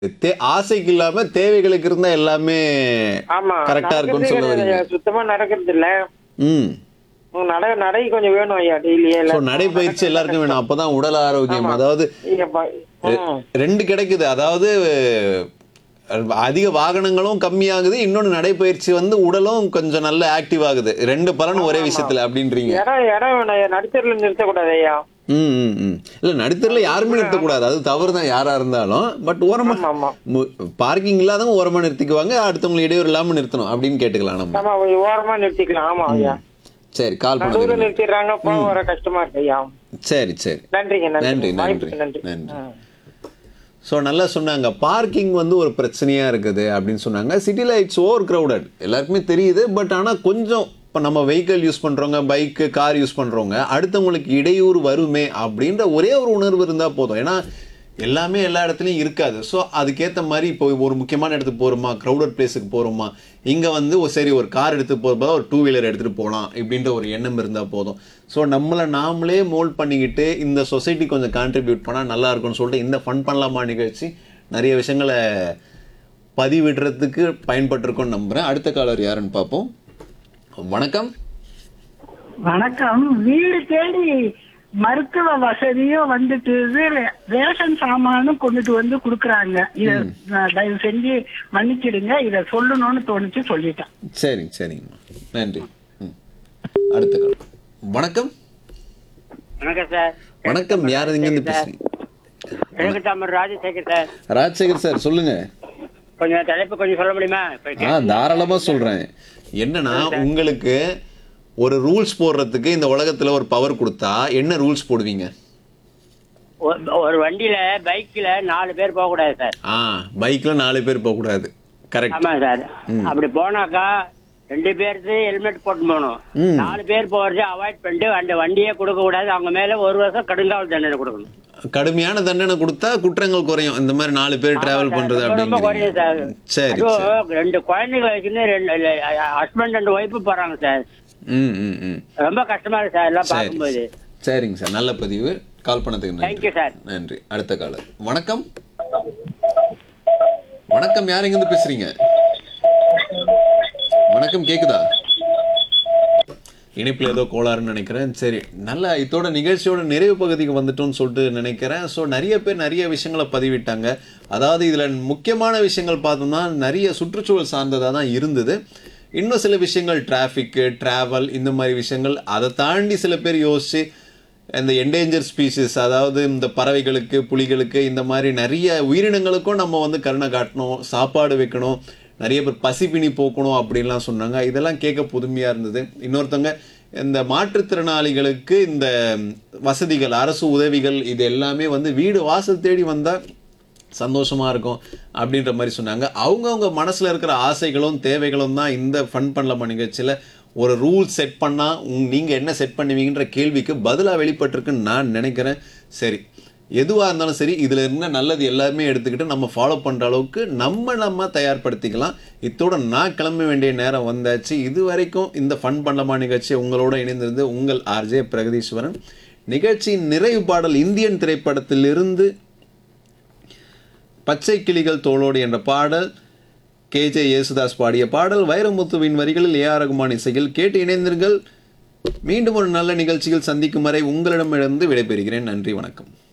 ஆசைக்கு இல்லாம தேவைகளுக்கு இருந்தா எல்லாமே ஆமா கரெக்டா இருக்கும்னு நடக்கிறதே சொல்ல கிடையாது வரீங்க. ஐயா. சுத்தமா நடக்கிறது இல்ல. ம். நடை கொஞ்சம் வேணும் ஐயா டெய்லியே ஸோ எல்லாருக்கும். நடைப்பயிற்சி நடக்கிறது எல்லாருக்கும் வேணும். கஷ்டம். அப்பதான் உடல் ஆரோக்கியம். ஆமா அதாவது ஐயப்பா. ம். ரெண்டு கிடைக்குது. அதாவது அதிக வாகனங்களும் கம்மியாகுது, இன்னொன்னு நடைப்பயிற்சி வந்து உடலும் கொஞ்சம் நல்ல ஆக்டிவ் ஆகுது. ரெண்டு பலன் ஆமா ஒரே ஆமா விஷயத்துல அப்படின்றீங்க. இடம் வேணும் ஐயா. நடுத்தருல நிறுத்தக்கூடாது ஐயா. ம் ம் ம். இல்ல நடுத்தருல யாருமே நிறுத்தக்கூடாது, அது தவறு தான் யாரா இருந்தாலும். பட் ஓரமா ஆமா ஆமா பார்க்கிங் இல்லாதவங்க ஓரமா நிறுத்திக்குவாங்க, அடுத்தவங்களை இடையூறு இல்லாம நிறுத்தணும் அப்படின்னு கேட்டுக்கலாம் நம்ம. ஆமா கொஞ்சம் ஓரமா நிறுத்திக்கலாம். ஆமா ஐயா. சரி, கால் நடுவுல பண்ணதுக்கு நிறுத்திடுறாங்க, போக வர கஷ்டமா இருக்கு ஐயா. சரி சரி. நன்றிங்க நன்றி நன்றி நன்றி வாய்ப்புக்கு நன்றி. நன்றி. ம். ஸோ நல்லா சொன்னாங்க, பார்க்கிங் வந்து ஒரு பிரச்சனையா இருக்குது அப்படின்னு சொன்னாங்க. சிட்டியில் இட்ஸ் ஓவர் க்ரௌடட், எல்லாருக்குமே தெரியுது. பட் ஆனால் கொஞ்சம் இப்போ நம்ம வெஹிக்கிள் யூஸ் பண்ணுறவங்க, பைக்கு கார் யூஸ் பண்ணுறவங்க, அடுத்தவங்களுக்கு இடையூறு வருமே அப்படின்ற ஒரே ஒரு உணர்வு இருந்தால் போதும். ஏன்னா எல்லாமே எல்லா இடத்துலையும் இருக்காது. ஸோ அதுக்கேற்ற மாதிரி இப்போ ஒரு முக்கியமான இடத்துக்கு போகிறோமா, க்ரௌடட் பிளேஸுக்கு போகிறோமா, இங்கே வந்து சரி ஒரு கார் எடுத்துகிட்டு போகிறப்ப ஒரு 2 வீலர் எடுத்துகிட்டு போகலாம் இப்படின்ற ஒரு எண்ணம் இருந்தால் போதும். ஸோ நம்மளை நாமளே மோல்ட் பண்ணிக்கிட்டு இந்த சொசைட்டி கொஞ்சம் கான்ட்ரிபியூட் பண்ணால் நல்லா இருக்கும்னு சொல்லிட்டு இந்த ஃபன் பண்ணலாமா நிகழ்ச்சி நிறைய விஷயங்களை பதிவிடுறதுக்கு பயன்பட்டிருக்கும்னு நம்புகிறேன். அடுத்த காலர் யாருன்னு பார்ப்போம். வணக்கம். வணக்கம். வீடு தேடி மருத்துவ வசதியும் வந்துட்டு ரேஷன் சாமானும் கொண்டுட்டு வந்து குடுக்கறாங்க. இத தயவு செஞ்சு மன்னிச்சிடுங்க, இத சொல்லணும்னு தோணுச்சு, சொல்லிட்டேன். சரிங்க சரிங்கம்மா, நன்றி. அடுத்த கால். வணக்கம். வணக்கம் சார். வணக்கம், யார் இருந்து பேசுறீங்க? எனக்கு தமிழ் ராஜசேகர் சார். ராஜசேகர் சார், சொல்லுங்க. கொஞ்சம் தலைப்பு கொஞ்சம் சொல்ல முடியுமா? தாராளமா சொல்றேன். என்னன்னா, உங்களுக்கு ஒரு ரூல்ஸ் போடுறதுக்கு இந்த உலகத்துல ஒரு பவர் கொடுத்தா என்ன ரூல்ஸ் போடுவீங்க? ஒரு வண்டியில பைக்ல 4 பேர் போக கூடாது சார். பைக்ல 4 பேர் போக கூடாது. கரெக்ட். ஆமா சார். அப்படி போனாக்கா 2 பேருக்கு ஹெல்மெட் போட்டு போகணும். 4 பேர் போறது அவாய்ட் பண்ணிட்டு அந்த வண்டியே கொடுக்க கூடாது. அவங்க மேல 1 வருஷம் கடுங்காவல் தண்டனை கொடுக்கணும். கடுமையான தண்டனை கொடுத்தா குற்றங்கள் குறையும். இந்த மாதிரி 4 பேர் டிராவல் பண்றது குறையும் சார். சரி. 2 குழந்தைகளை வச்சுன்னு ஹஸ்பண்ட் அண்ட் ஒய்ஃப் போறாங்க சார். ரொம்ப கஷ்டமா இருக்கு சார் எல்லாம் பார்க்கும்போது. சரிங்க சார், நல்ல பதிவு. கால் பண்ணதுக்கு நன்றி சார். நன்றி. அடுத்த காலர். வணக்கம். வணக்கம், யார் எங்க இருந்து பேசுறீங்க? வணக்கம், கேக்குதா? இணைப்பில் ஏதோ கோளாறுன்னு நினைக்கிறேன். சரி, நல்ல இதோட நிகழ்ச்சியோட நிறைவு பகுதிக்கு வந்துட்டோம்னு சொல்லிட்டு நினைக்கிறேன். ஸோ நிறைய பேர் நிறைய விஷயங்களை பதிவிட்டாங்க. அதாவது இதில் முக்கியமான விஷயங்கள் பார்த்தோம்னா நிறைய சுற்றுச்சூழல் சார்ந்ததாக தான் இருந்தது. இன்னும் சில விஷயங்கள் டிராஃபிக்கு, ட்ராவல், இந்த மாதிரி விஷயங்கள். அதை தாண்டி சில பேர் யோசிச்சு இந்த என்டேஞ்சர் ஸ்பீசிஸ், அதாவது இந்த பறவைகளுக்கு, புலிகளுக்கு, இந்த மாதிரி நிறைய உயிரினங்களுக்கும் நம்ம வந்து கருணை காட்டணும், சாப்பாடு வைக்கணும், நிறைய பேர் பசிப்பினி போக்கணும் அப்படின்லாம் சொன்னாங்க. இதெல்லாம் கேட்க புதுமையாக இருந்தது. இன்னொருத்தவங்க இந்த மாற்றுத்திறனாளிகளுக்கு இந்த வசதிகள், அரசு உதவிகள், இது எல்லாமே வந்து வீடு வாசல் தேடி வந்தால் சந்தோஷமாக இருக்கும் அப்படின்ற மாதிரி சொன்னாங்க. அவங்கவுங்க மனசில் இருக்கிற ஆசைகளும் தேவைகளும் தான் இந்த ஃபன் பண்ணலாமா நிகழ்ச்சியில் ஒரு ரூல் செட் பண்ணால் நீங்கள் என்ன செட் பண்ணுவீங்கன்ற கேள்விக்கு பதிலாக வெளிப்பட்டிருக்குன்னு நான் நினைக்கிறேன். சரி, எதுவாக இருந்தாலும் சரி, இதில் இருந்த நல்லது எல்லாமே எடுத்துக்கிட்டு நம்ம ஃபாலோ பண்ணுற அளவுக்கு நம்ம தயார்படுத்திக்கலாம். இத்தோட நான் கிளம்ப வேண்டிய நேரம் வந்தாச்சு. இது வரைக்கும் இந்த ஃபன் பண்ணலாமா நிகழ்ச்சி உங்களோட இணைந்திருந்து உங்கள் ஆர்ஜே பிரகதீஸ்வரன். நிகழ்ச்சியின் நிறைவு பாடல் இந்தியன் திரைப்படத்திலிருந்து பச்சை கிளிகள் தோளோடு என்ற பாடல், KJ யேசுதாஸ் பாடிய பாடல், வைரமுத்துவின் வரிகளில் AR ரகுமான் இசையில். கேட்டு இணைந்தீர்கள். மீண்டும் ஒரு நல்ல நிகழ்ச்சியில் சந்திக்கும் வரை உங்களிடமிருந்து விடைபெறுகிறேன். நன்றி, வணக்கம்.